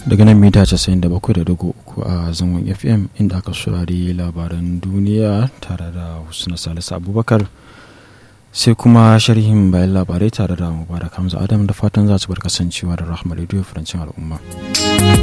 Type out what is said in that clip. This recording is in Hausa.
daga nan mita 97.3 a zangon FM inda aka saurari labaran duniya tare da Husna Salisu Abubakar, sai kuma sharhin bayan labarai tare da Mubarak Hamza Adam, da fatan za su bar kasancewa da Rahma Radio Farancin Al'umma.